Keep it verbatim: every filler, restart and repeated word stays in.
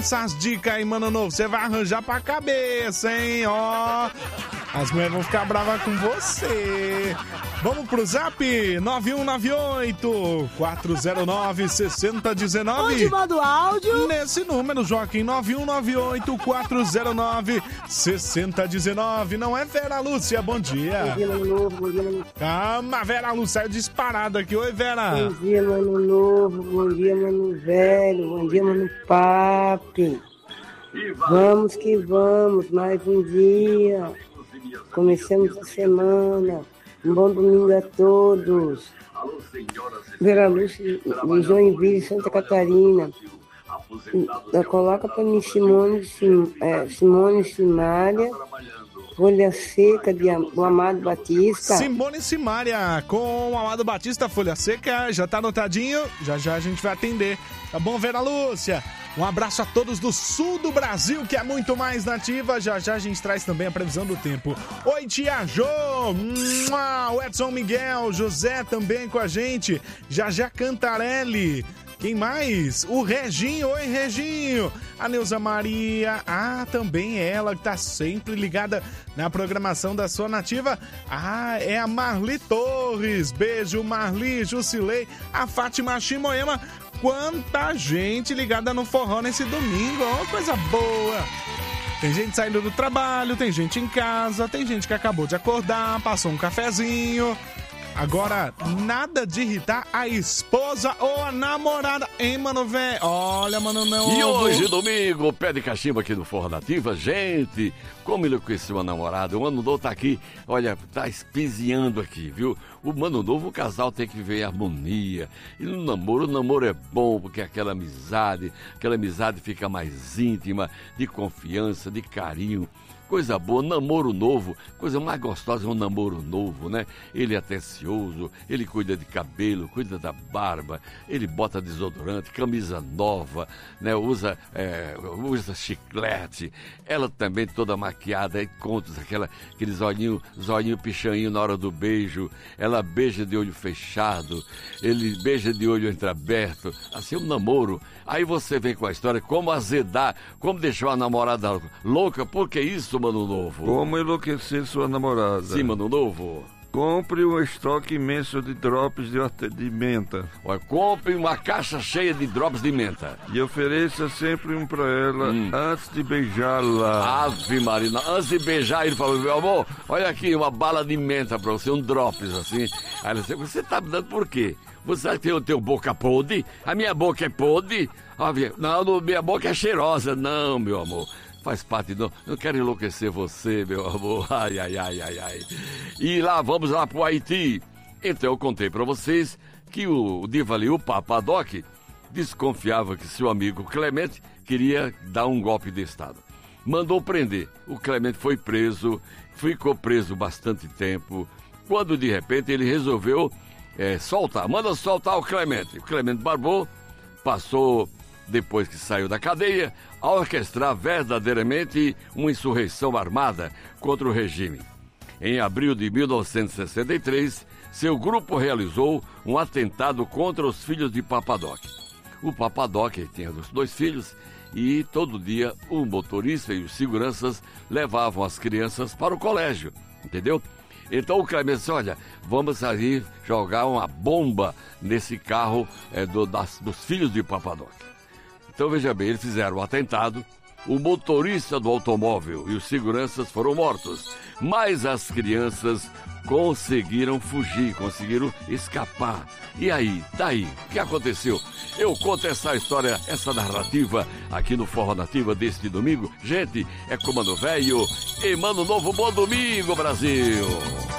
Essas dicas aí, mano novo, você vai arranjar pra cabeça, hein? Ó, as mulheres vão ficar bravas com você. Vamos pro zap nove um nove oito, quatro zero nove, seis zero um nove. Onde manda o áudio? Nesse número, Joaquim, nove um nove oito, quatro zero nove, seis zero um nove. Não é Vera Lúcia, bom dia. Bom dia, mano novo, bom dia, mano. Calma, Vera Lúcia, é disparada aqui. Oi, Vera. Bom dia, mano novo, bom dia, mano velho, bom dia, mano papi. Vamos que vamos, mais um dia. Começamos a semana. Um bom domingo a todos. Vera Lúcia de Joinville, Santa Catarina. Coloca para mim Simone, Sim, é, Simone Simária, Folha Seca de, do Amado Batista. Simone Simária com o Amado Batista, Folha Seca, já tá anotadinho, já já a gente vai atender. Tá bom, Vera Lúcia? Um abraço a todos do sul do Brasil, que é muito mais nativa. Já já a gente traz também a previsão do tempo. Oi, tia Jô! Mua! O Edson Miguel, José também com a gente. Já já Cantarelli. Quem mais? O Reginho. Oi, Reginho. A Neuza Maria. Ah, também ela que tá sempre ligada na programação da sua nativa. Ah, é a Marli Torres. Beijo, Marli, Jusilei. A Fátima Shimoema. Quanta gente ligada no forró nesse domingo, ó, coisa boa. Tem gente saindo do trabalho, tem gente em casa, tem gente que acabou de acordar, passou um cafezinho. Agora, nada de irritar a esposa ou a namorada, hein, mano, velho? Olha, mano, não. E hoje, domingo, pé de cachimbo aqui no Forró Nativa. Gente, como ele conheceu uma namorada, o Mano Novo tá aqui, olha, tá espiziando aqui, viu? O Mano Novo, o casal tem que viver em harmonia. E no namoro, o namoro é bom, porque aquela amizade, aquela amizade fica mais íntima, de confiança, de carinho. Coisa boa, namoro novo, coisa mais gostosa é um namoro novo, né? Ele é atencioso, ele cuida de cabelo, cuida da barba, ele bota desodorante, camisa nova, né? Usa, é, usa chiclete, ela também toda maquiada, e contos, aquela, aqueles olhinhos, olhinho pichainho na hora do beijo, ela beija de olho fechado, ele beija de olho entreaberto, assim, um namoro. Aí você vem com a história, como azedar, como deixar a namorada louca, por que isso, Mano Novo? Como enlouquecer sua namorada? Sim, Mano Novo. Compre um estoque imenso de drops de, de menta. Olha, compre uma caixa cheia de drops de menta. E ofereça sempre um pra ela hum. antes de beijá-la. Ave Marina, antes de beijar, ele falou, meu amor, olha aqui, uma bala de menta pra você, um drops assim. Aí ele disse, você tá me dando por quê? Você sabe que eu tenho boca podre? A minha boca é podre? Não, minha boca é cheirosa. Não, meu amor. Faz parte, não, não quero enlouquecer você, meu amor. Ai, ai, ai, ai, ai. E lá, vamos lá pro Haiti. Então eu contei pra vocês que o, o diva ali, o Papadoc, desconfiava que seu amigo Clemente queria dar um golpe de Estado. Mandou prender. O Clemente foi preso, ficou preso bastante tempo. Quando de repente ele resolveu é, soltar, manda soltar o Clemente. O Clemente Barbô passou, depois que saiu da cadeia, a orquestrar verdadeiramente uma insurreição armada contra o regime. Em abril de mil novecentos e sessenta e três, seu grupo realizou um atentado contra os filhos de Papadoc. O Papadoc tinha dois filhos e todo dia o motorista e os seguranças levavam as crianças para o colégio, entendeu? Então o Clemente disse, olha, vamos aí jogar uma bomba nesse carro é, do, das, dos filhos de Papadoc. Então, veja bem, eles fizeram o atentado, o motorista do automóvel e os seguranças foram mortos, mas as crianças conseguiram fugir, conseguiram escapar. E aí, daí, o que aconteceu? Eu conto essa história, essa narrativa aqui no Forró Nativa deste domingo. Gente, é Comando Velho e Mano Novo, bom domingo, Brasil!